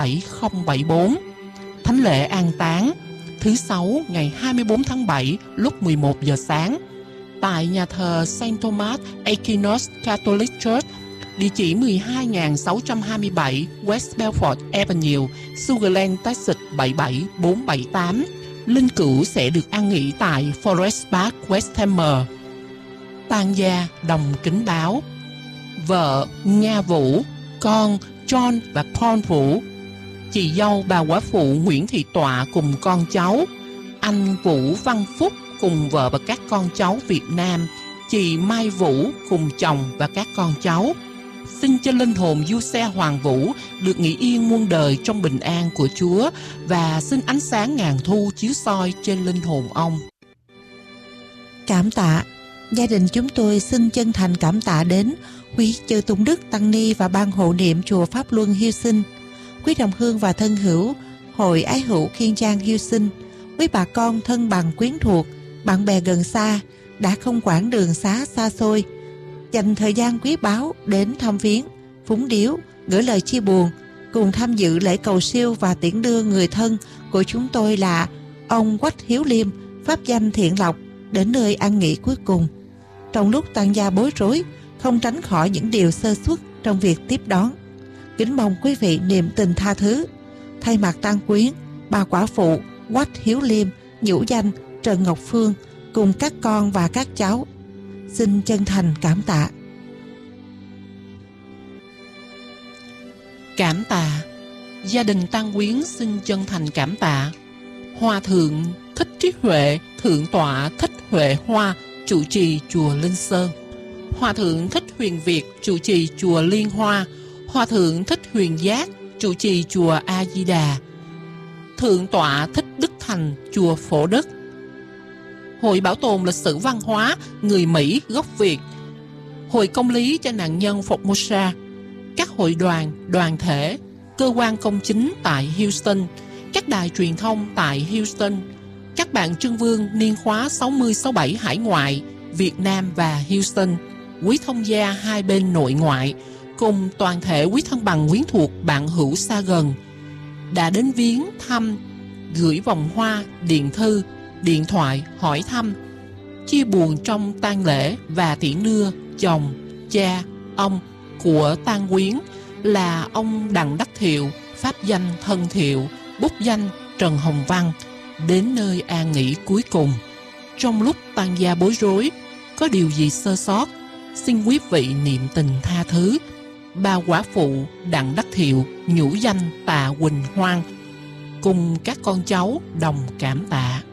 7074. Thánh lễ an táng thứ Sáu ngày 24 tháng 7 lúc 11 giờ sáng tại nhà thờ Saint Thomas Aquinas Catholic Church, địa chỉ 12627 West Belfort Avenue, Sugarland, Texas 77478. Linh cữu sẽ được an nghỉ tại Forest Park, West Hammer. Tang gia đồng kính báo: vợ Nga Vũ, con John và Paul Vũ, chị dâu bà quả phụ Nguyễn Thị Tọa cùng con cháu, anh Vũ Văn Phúc cùng vợ và các con cháu Việt Nam, chị Mai Vũ cùng chồng và các con cháu. Xin cho linh hồn du xe Hoàng Vũ được nghỉ yên muôn đời trong bình an của Chúa, và xin ánh sáng ngàn thu chiếu soi trên linh hồn ông. Cảm tạ. Gia đình chúng tôi xin chân thành cảm tạ đến quý chư Tôn Đức Tăng Ni và ban hộ niệm chùa Pháp Luân Hiêu Sinh, quý đồng hương và thân hữu Hội Ái Hữu Kiên Giang Hiêu Sinh, quý bà con thân bằng quyến thuộc, bạn bè gần xa đã không quản đường xá xa xôi, dành thời gian quý báu đến thăm viếng, phúng điếu, gửi lời chia buồn, cùng tham dự lễ cầu siêu và tiễn đưa người thân của chúng tôi là ông Quách Hiếu Liêm, pháp danh Thiện Lộc, đến nơi an nghỉ cuối cùng. Trong lúc tang gia bối rối, không tránh khỏi những điều sơ suất trong việc tiếp đón. Kính mong quý vị niềm tình tha thứ. Thay mặt tang quyến, bà quả phụ Quách Hiếu Liêm, nhũ danh Trần Ngọc Phương, cùng các con và các cháu, xin chân thành cảm tạ. Cảm tạ. Gia đình tang quyến xin chân thành cảm tạ Hòa thượng Thích Trí Huệ, thượng tọa Thích Huệ Hoa, trụ trì chùa Linh Sơn; Hòa thượng Thích Huyền Việt, trụ trì chùa Liên Hoa; Hòa thượng Thích Huyền Giác, trụ trì chùa A Di Đà; thượng tọa Thích Đức Thành, chùa Phổ Đức; Hội Bảo tồn lịch sử văn hóa người Mỹ gốc Việt; Hội Công lý cho nạn nhân Formosa; các hội đoàn, đoàn thể, cơ quan công chính tại Houston, các đài truyền thông tại Houston, các bạn trưng vương niên khóa 60-67 hải ngoại, Việt Nam và Houston, quý thông gia hai bên nội ngoại, cùng toàn thể quý thân bằng quyến thuộc bạn hữu xa gần đã đến viếng thăm, gửi vòng hoa, điện thư, điện thoại hỏi thăm, chia buồn trong tang lễ và tiễn đưa chồng, cha, ông của tang quyến là ông Đặng Đắc Thiệu, pháp danh Thân Thiệu, bút danh Trần Hồng Văn, đến nơi an nghỉ cuối cùng. Trong lúc tang gia bối rối, có điều gì sơ sót, xin quý vị niệm tình tha thứ. Bà quả phụ Đặng Đắc Thiệu, nhũ danh Tạ Quỳnh Hoan, cùng các con cháu đồng cảm tạ.